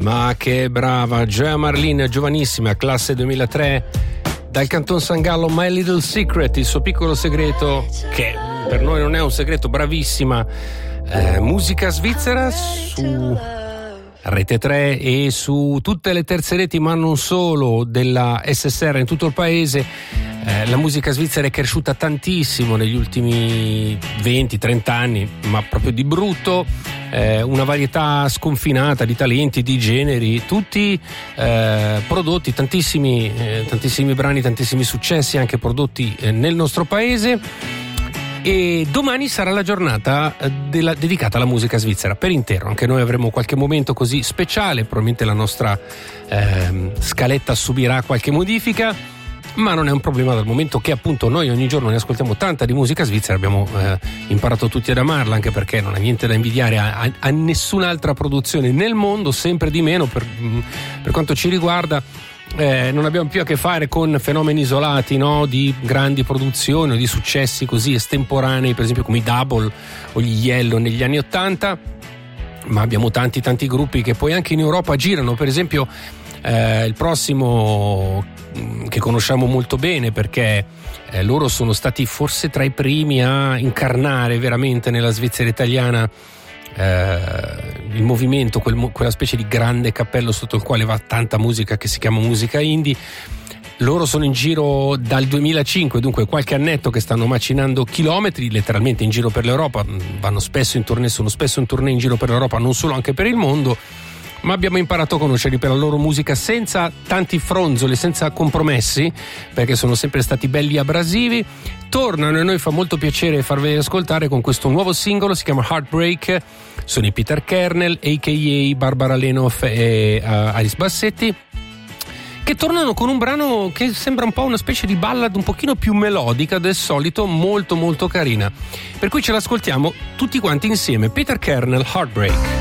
Ma che brava, Gioia Marlin, giovanissima, classe 2003, dal Canton San Gallo, My Little Secret, il suo piccolo segreto, che per noi non è un segreto, bravissima. Musica svizzera su Rete 3 e su tutte le terze reti, ma non solo, della SSR in tutto il paese. La musica svizzera è cresciuta tantissimo negli ultimi 20-30 anni, ma proprio di brutto. Una varietà sconfinata di talenti, di generi, tutti prodotti, tantissimi brani, tantissimi successi anche prodotti nel nostro paese. E domani sarà la giornata dedicata alla musica svizzera per intero. Anche noi avremo qualche momento così speciale, probabilmente la nostra scaletta subirà qualche modifica, ma non è un problema dal momento che appunto noi ogni giorno ne ascoltiamo tanta di musica svizzera, abbiamo imparato tutti ad amarla, anche perché non ha niente da invidiare a nessun'altra produzione nel mondo, sempre di meno per quanto ci riguarda. Non abbiamo più a che fare con fenomeni isolati, no? Di grandi produzioni o di successi così estemporanei, per esempio come i Double o gli Yellow negli anni '80, ma abbiamo tanti gruppi che poi anche in Europa girano. Per esempio il prossimo che conosciamo molto bene, perché loro sono stati forse tra i primi a incarnare veramente nella Svizzera italiana il movimento, quella specie di grande cappello sotto il quale va tanta musica, che si chiama musica indie. Loro sono in giro dal 2005, dunque qualche annetto che stanno macinando chilometri letteralmente in giro per l'Europa, vanno spesso in tournée, sono spesso in tournée in giro per l'Europa, non solo, anche per il mondo. Ma abbiamo imparato a conoscerli per la loro musica senza tanti fronzoli, senza compromessi, perché sono sempre stati belli abrasivi. Tornano e a noi fa molto piacere farveli ascoltare con questo nuovo singolo, si chiama Heartbreak. Sono i Peter Kernel, a.k.a. Barbara Lenoff e Alice Bassetti, che tornano con un brano che sembra un po' una specie di ballad un pochino più melodica del solito, molto carina. Per cui ce l'ascoltiamo tutti quanti insieme. Peter Kernel, Heartbreak.